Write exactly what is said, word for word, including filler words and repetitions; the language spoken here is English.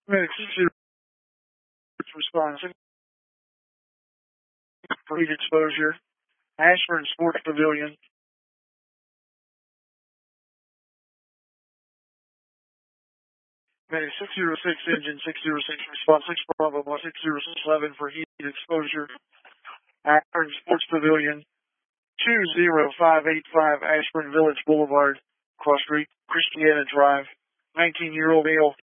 Medic six zero response for heat exposure. Ashburn Sports Pavilion. Medic six zero six engine six zero six response six Bravo six zero seven for heat exposure. Ashburn Sports Pavilion. two zero five eight five Ashburn Village Boulevard, Cross Street, Christiana Drive. nineteen-year-old male,